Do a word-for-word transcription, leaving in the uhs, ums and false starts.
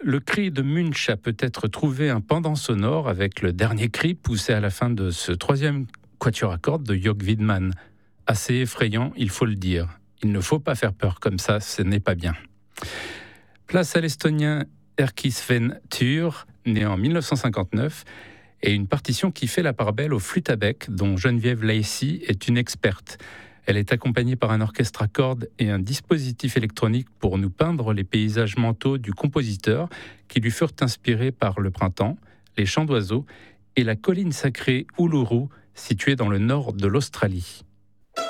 Le cri de Munch a peut-être trouvé un pendant sonore avec le dernier cri poussé à la fin de ce troisième quatuor à cordes de Jörg Widmann. Assez effrayant, il faut le dire. Il ne faut pas faire peur comme ça, ce n'est pas bien. Place à l'Estonien Erkki Sven Thür, né en mille neuf cent cinquante-neuf, et une partition qui fait la part belle aux flûtes à bec, dont Geneviève Lacey est une experte. Elle est accompagnée par un orchestre à cordes et un dispositif électronique pour nous peindre les paysages mentaux du compositeur qui lui furent inspirés par le printemps, les chants d'oiseaux et la colline sacrée Uluru, située dans le nord de l'Australie.